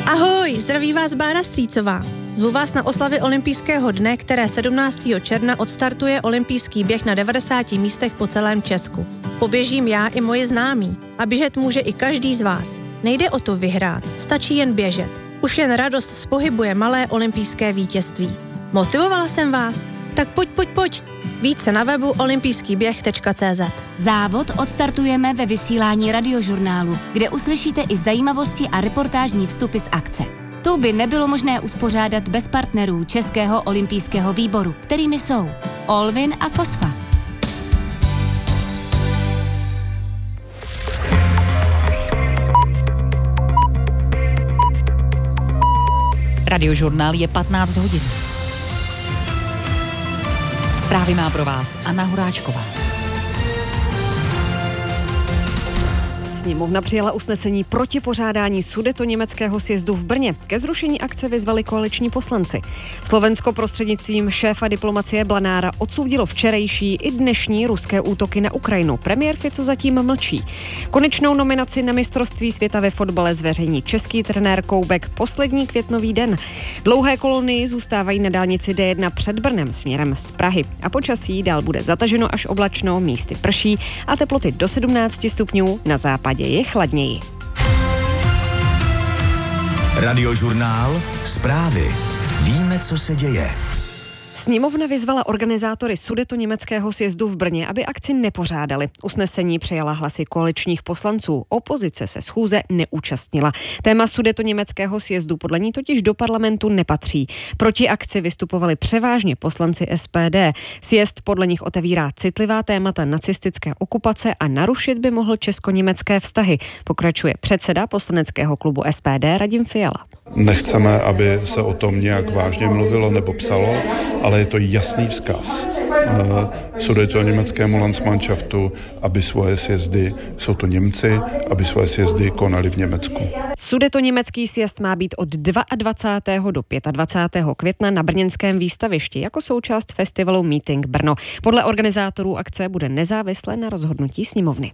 Ahoj, zdraví vás Bára Strýcová. Zvu vás na oslavy olympijského dne, které 17. června odstartuje olympijský běh na 90 místech po celém Česku. Poběžím já i moji známí a běžet může i každý z vás. Nejde o to vyhrát, stačí jen běžet. Už jen radost z pohybu je malé olympijské vítězství. Motivovala jsem vás? Tak pojď. Více na webu olympijskýběh.cz. Závod odstartujeme ve vysílání Radiožurnálu, kde uslyšíte i zajímavosti a reportážní vstupy z akce. To by nebylo možné uspořádat bez partnerů Českého olympijského výboru, kterými jsou Olvin a Fosfa. Radiožurnál je 15 hodin. Zprávy má pro vás Anna Horáčková. Sněmovna přijala usnesení proti pořádání sudetoněmeckého sjezdu v Brně. Ke zrušení akce vyzvali koaliční poslanci. Slovensko prostřednictvím šéfa diplomacie Blanára odsoudilo včerejší i dnešní ruské útoky na Ukrajinu. Premiér Fico zatím mlčí. Konečnou nominaci na mistrovství světa ve fotbale zveřejní český trenér Koubek poslední květnový den. Dlouhé kolony zůstávají na dálnici D1 před Brnem směrem z Prahy. A počasí dál bude zataženo až oblačno, místy prší a teploty do 17 stupňů, na západě je chladněji. Radiožurnál, zprávy. Víme, co se děje. Sněmovna vyzvala organizátory sudetoněmeckého sjezdu v Brně, aby akci nepořádali. Usnesení přijala hlasy koaličních poslanců. Opozice se schůze neúčastnila. Téma sudetoněmeckého sjezdu podle ní totiž do parlamentu nepatří. Proti akci vystupovali převážně poslanci SPD. Sjezd podle nich otevírá citlivá témata nacistické okupace a narušit by mohl česko-německé vztahy, pokračuje předseda poslaneckého klubu SPD Radim Fiala. Nechceme, aby se o tom nějak vážně mluvilo nebo psalo, ale je to jasný vzkaz sudetoněmeckému Landsmannschaftu, aby svoje sjezdy, jsou to Němci, aby svoje sjezdy konali v Německu. Sudetoněmecký sjezd má být od 22. do 25. května na brněnském výstavišti jako součást festivalu Meeting Brno. Podle organizátorů akce bude nezávisle na rozhodnutí sněmovny.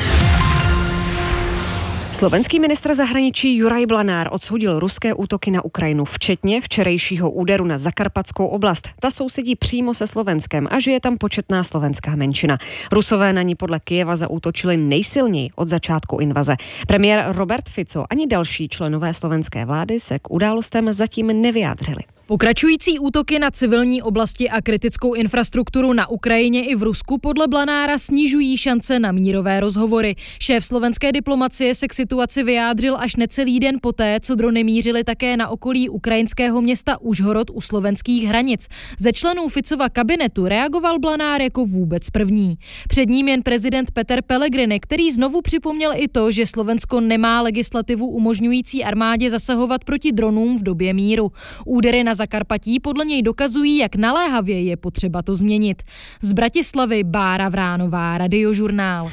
Slovenský ministr zahraničí Juraj Blanár odsoudil ruské útoky na Ukrajinu, včetně včerejšího úderu na Zakarpatskou oblast. Ta sousedí přímo se Slovenskem a žije tam početná slovenská menšina. Rusové na ní podle Kyjeva zaútočili nejsilněji od začátku invaze. Premiér Robert Fico ani další členové slovenské vlády se k událostem zatím nevyjádřili. Pokračující útoky na civilní oblasti a kritickou infrastrukturu na Ukrajině i v Rusku podle Blanára snižují šance na mírové rozhovory. Šéf slovenské diplomacie se k situaci vyjádřil až necelý den poté, co drony mířily také na okolí ukrajinského města Užhorod u slovenských hranic. Ze členů Ficova kabinetu reagoval Blanár jako vůbec první. Před ním jen prezident Peter Pellegrini, který znovu připomněl i to, že Slovensko nemá legislativu umožňující armádě zasahovat proti dronům v době míru. Údery na Zakarpatí podle něj dokazují, jak naléhavě je potřeba to změnit. Z Bratislavy Bára Vránová, Radiožurnál.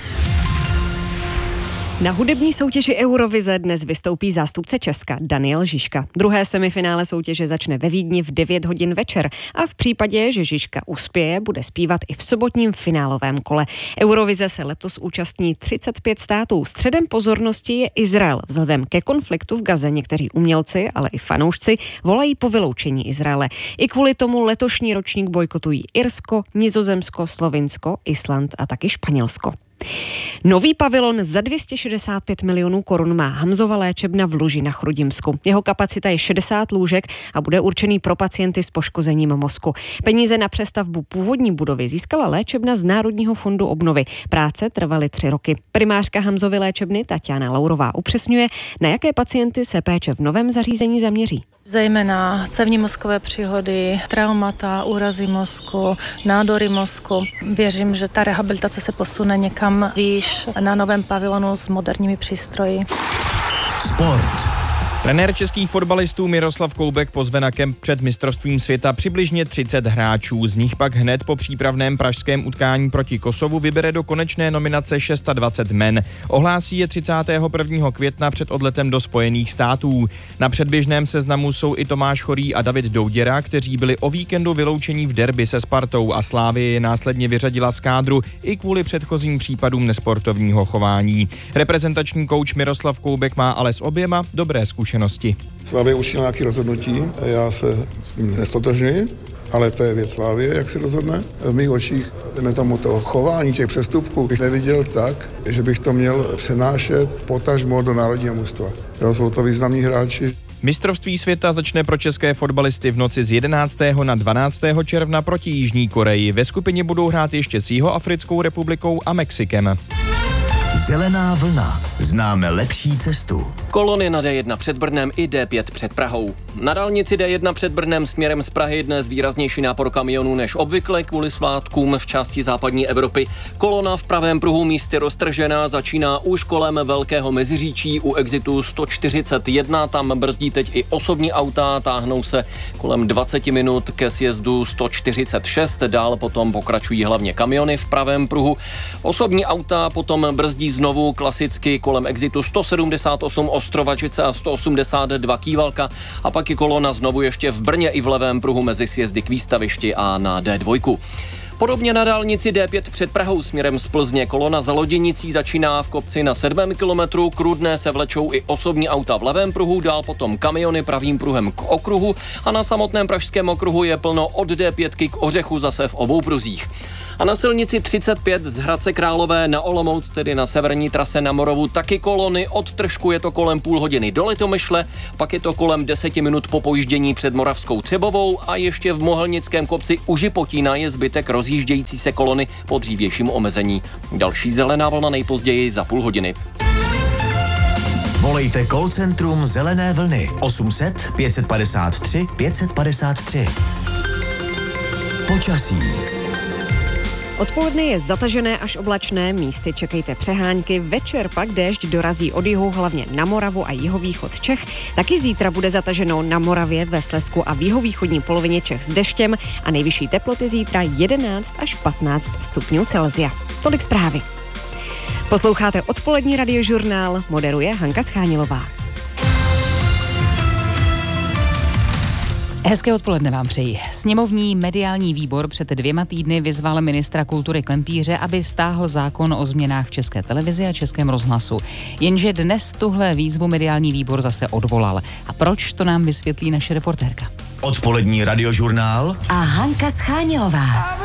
Na hudební soutěži Eurovize dnes vystoupí zástupce Česka Daniel Žižka. Druhé semifinále soutěže začne ve Vídni v 9 hodin večer a v případě, že Žižka uspěje, bude zpívat i v sobotním finálovém kole. Eurovize se letos účastní 35 států. Středem pozornosti je Izrael. Vzhledem ke konfliktu v Gaze někteří umělci, ale i fanoušci volají po vyloučení Izraele. I kvůli tomu letošní ročník bojkotují Irsko, Nizozemsko, Slovinsko, Island a taky Španělsko. Nový pavilon za 265 milionů korun má Hamzova léčebna v Luži na Chrudimsku. Jeho kapacita je 60 lůžek a bude určený pro pacienty s poškozením mozku. Peníze na přestavbu původní budovy získala léčebna z Národního fondu obnovy. Práce trvaly 3 roky. Primářka Hamzovy léčebny Tatiana Laurová upřesňuje, na jaké pacienty se péče v novém zařízení zaměří. Zejména cévní mozkové příhody, traumata, úrazy mozku, nádory mozku. Věřím, že ta rehabilitace se posune někam výš na novém pavilonu s moderními přístroji. Sport. Trenér českých fotbalistů Miroslav Koubek pozve na kemp před mistrovstvím světa přibližně 30 hráčů. Z nich pak hned po přípravném pražském utkání proti Kosovu vybere do konečné nominace 26 men. Ohlásí je 31. května před odletem do Spojených států. Na předběžném seznamu jsou i Tomáš Chorý a David Douděra, kteří byli o víkendu vyloučení v derby se Spartou a Slavie je následně vyřadila z kádru i kvůli předchozím případům nesportovního chování. Reprezentační kouč Miroslav Koubek má ale s oběma dobré zkušenosti zkušenosti. Slavia učinila nějaké rozhodnutí, já se s tím nestotožňuji, ale to je věc Slavie, jak se rozhodne. V mých očích to chování těch přestupků bych neviděl tak, že bych to měl přenášet potažmo do národního mužstva. Jsou to významní hráči. Mistrovství světa začne pro české fotbalisty v noci z 11. na 12. června proti Jižní Koreji. Ve skupině budou hrát ještě s Jihoafrickou republikou a Mexikem. Zelená vlna. Známe lepší cestu. Kolony na D1 před Brnem i D5 před Prahou. Na dálnici D1 před Brnem směrem z Prahy dnes výraznější nápor kamionů než obvykle kvůli svátkům v části západní Evropy. Kolona v pravém pruhu místy roztržená začíná už kolem Velkého Meziříčí u exitu 141. Tam brzdí teď i osobní auta, táhnou se kolem 20 minut ke sjezdu 146. Dál potom pokračují hlavně kamiony v pravém pruhu. Osobní auta potom brzdí znovu klasicky kolem exitu 178 Ostrovačice a 182 Kývalka a pak i kolona znovu ještě v Brně i v levém pruhu mezi sjezdy k Výstavišti a na D2. Podobně na dálnici D5 před Prahou směrem z Plzně kolona za Loděnicí začíná v kopci na 7. kilometru, k Rudné se vlečou i osobní auta v levém pruhu, dál potom kamiony pravým pruhem k okruhu a na samotném pražském okruhu je plno od D5 k Ořechu zase v obou pruzích. A na silnici 35 z Hradce Králové na Olomouc, tedy na severní trase na Moravu, taky kolony. Od Tržku je to kolem půl hodiny do Litomyšle, pak je to kolem 10 minut po pojíždění před Moravskou Třebovou a ještě v Mohelnickém kopci u Žipotína je zbytek rozjíždějící se kolony po dřívějším omezení. Další zelená vlna nejpozději za půl hodiny. Volejte call centrum Zelené vlny 800 553 553. Počasí. Odpoledne je zatažené až oblačné, místy čekejte přehánky, večer pak déšť dorazí od jihu, hlavně na Moravu a jihovýchod Čech. Taky zítra bude zataženo na Moravě, ve Slezsku a v jihovýchodní polovině Čech s deštěm a nejvyšší teploty zítra 11 až 15 stupňů Celsia. Tolik zprávy. Posloucháte odpolední radiožurnál, moderuje Hanka Schánilová. Hezké odpoledne vám přeji. Sněmovní mediální výbor před 2 týdny vyzval ministra kultury Klempíře, aby stáhl zákon o změnách v České televizi a Českém rozhlasu. Jenže dnes tuhle výzvu mediální výbor zase odvolal. A proč, to nám vysvětlí naše reportérka. Odpolední radiožurnál a Hanka Schánilová.